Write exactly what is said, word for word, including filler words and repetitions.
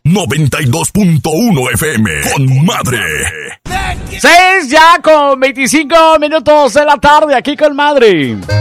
noventa y dos punto uno F M. Con madre. Seis ya con veinticinco minutos de la tarde aquí con madre.